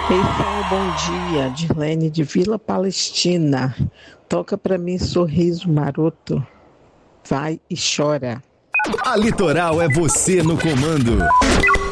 Ei, Sol, bom dia. Dirlene de Vila Palestina. Toca pra mim Sorriso Maroto. Vai e chora. A Litoral é você no comando.